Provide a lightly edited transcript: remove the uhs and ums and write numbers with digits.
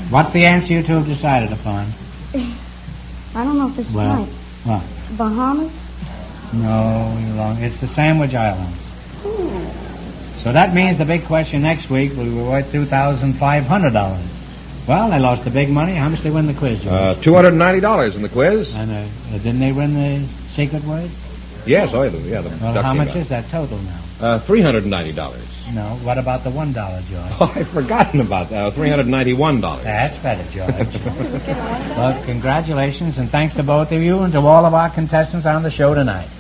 What's the answer you two have decided upon? I don't know if this is right. What? Bahamas? No, you're wrong. It's the Sandwich Islands. So that means the big question next week will be worth $2,500. Well, they lost the big money. How much did they win the quiz, George? $290 in the quiz. And didn't they win the secret word? Yes, yeah. Well, how much is that total now? $390. No, what about the $1, George? Oh, I've forgotten about that. $391. That's better, George. Well, congratulations, and thanks to both of you and to all of our contestants on the show tonight.